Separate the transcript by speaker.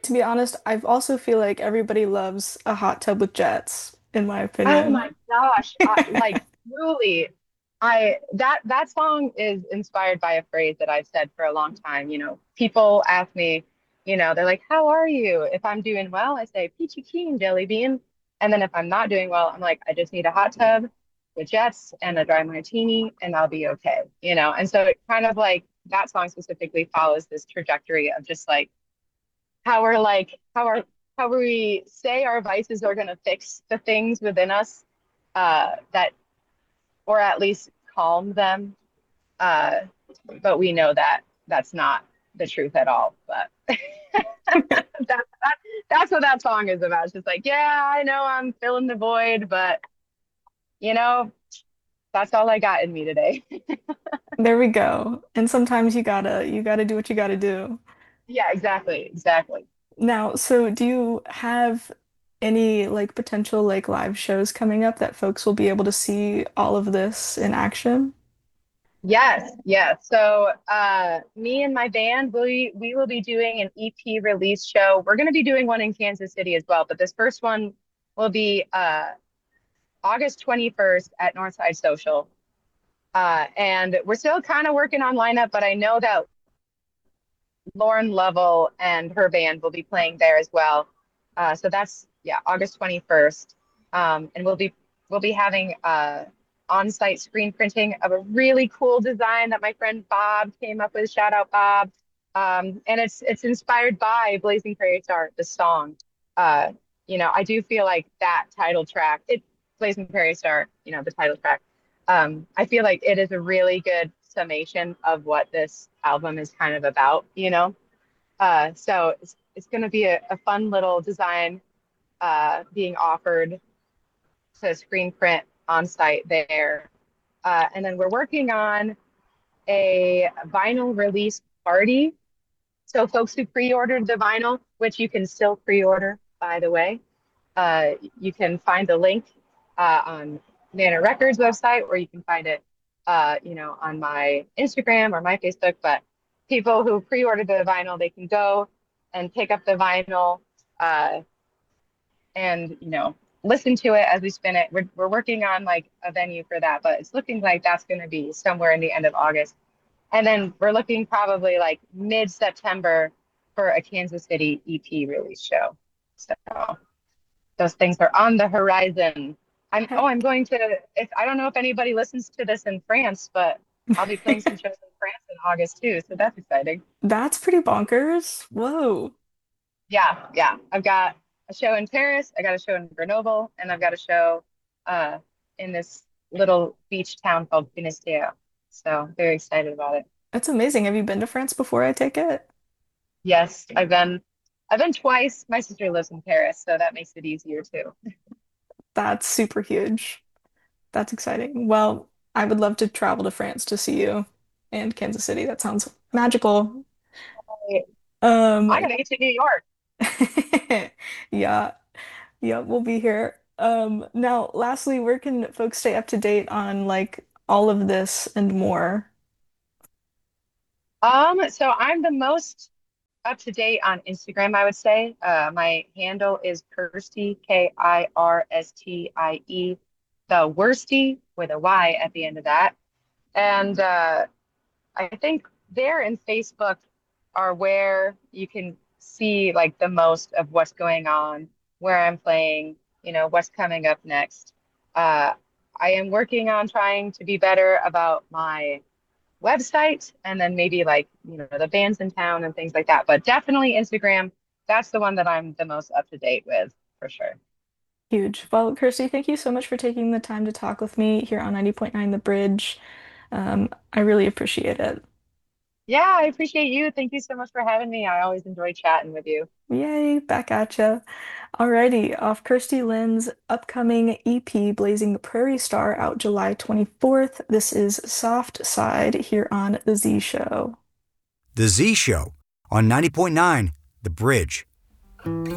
Speaker 1: To be honest, I also feel like everybody loves a hot tub with jets, in my
Speaker 2: Oh
Speaker 1: opinion.
Speaker 2: my gosh. Like truly, that song is inspired by a phrase that I've said for a long time. People ask me, they're like, "How are you?" If I'm doing well, I say peachy keen jelly bean. And then if I'm not doing well, I'm like, I just need a hot tub with jets and a dry martini and I'll be okay. And so it kind of like that song specifically follows this trajectory of just like how we're like how we say our vices are going to fix the things within us that or at least calm them, uh but we know that that's not the truth at all, but that's what that song is about. It's just like, yeah, I know I'm filling the void, but you know that's all I got in me today.
Speaker 1: There we go. And sometimes you gotta do what you gotta do.
Speaker 2: Yeah, exactly.
Speaker 1: Now, so do you have any like potential like live shows coming up that folks will be able to see all of this in action?
Speaker 2: Yes. So, me and my band, we will be doing an EP release show. We're going to be doing one in Kansas City as well, but this first one will be August 21st at Northside Social. And we're still kind of working on lineup, but I know that Lauren Lovell and her band will be playing there as well. So that's yeah, August 21st. And we'll be having on-site screen printing of a really cool design that my friend Bob came up with. Shout out Bob. And it's inspired by Blazing Prairie Star, the song. Uh, I do feel like that title track, Blazing Prairie Star, the title track. I feel like it is a really good summation of what this album is kind of about. So it's going to be a fun little design being offered to screen print on site there. And then we're working on a vinyl release party. So folks who pre-ordered the vinyl, which you can still pre-order, by the way, uh, you can find the link on Nana Records website, or you can find it, on my Instagram or my Facebook. But people who pre-ordered the vinyl, they can go and pick up the vinyl uh, and listen to it as we spin it. We're working on like a venue for that, but it's looking like that's going to be somewhere in the end of August. And then we're looking probably like mid-September for a Kansas City EP release show. So those things are on the horizon. I'm
Speaker 1: Heck.
Speaker 2: going to if I don't know if anybody listens to this in France, but I'll be playing some shows in France in August too, so that's exciting.
Speaker 1: That's pretty bonkers. Whoa.
Speaker 2: Yeah. I've got a show in Paris, I got a show in Grenoble, and I've got a show uh in this little beach town called Finisterre. So very excited about it.
Speaker 1: That's amazing. Have you been to France before, I take it?
Speaker 2: Yes, I've been twice. My sister lives in Paris, so that makes it easier too.
Speaker 1: That's super huge. That's exciting. Well, I would love to travel to France to see you and Kansas City. That sounds magical.
Speaker 2: I
Speaker 1: Um,
Speaker 2: gotta get to New York.
Speaker 1: yeah, yeah, we'll be here. Now, lastly, where can folks stay up to date on like all of this and more?
Speaker 2: So I'm the most up to date on Instagram, I would say. My handle is Kirstie, Kirstie, the worsty with a Y at the end of that. And I think there and Facebook are where you can see like the most of what's going on, where I'm playing, what's coming up next. Uh, I am working on trying to be better about my website and then maybe like, the bands in town and things like that. But definitely Instagram, that's the one that I'm the most up to date with for sure.
Speaker 1: Huge. Well, Kirsty, thank you so much for taking the time to talk with me here on 90.9 The Bridge. I really appreciate it.
Speaker 2: Yeah, I appreciate you. Thank you so much for having me. I always enjoy chatting with you.
Speaker 1: Yay, back at ya. Alrighty, off Kirsty Lynn's upcoming EP, Blazing the Prairie Star, out July 24th. This is Soft Side here on The Z Show.
Speaker 3: The Z Show on 90.9 The Bridge.